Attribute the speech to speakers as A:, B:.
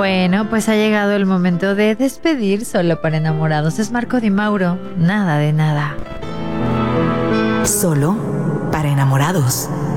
A: Bueno, pues ha llegado el momento de despedir Solo para Enamorados. Es Marco Di Mauro, nada de nada.
B: Solo para enamorados.